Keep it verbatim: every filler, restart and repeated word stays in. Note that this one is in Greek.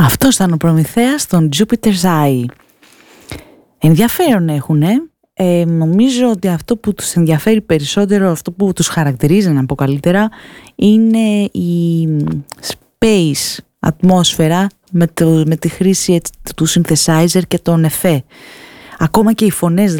Αυτός ήταν ο Προμηθέας των Jupiter's Eye. Ενδιαφέρον έχουνε. Ε, νομίζω ότι αυτό που τους ενδιαφέρει περισσότερο, αυτό που τους χαρακτηρίζει να πω καλύτερα, είναι η space ατμόσφαιρα με, το, με τη χρήση έτσι, του synthesizer και των εφέ. Ακόμα και οι φωνές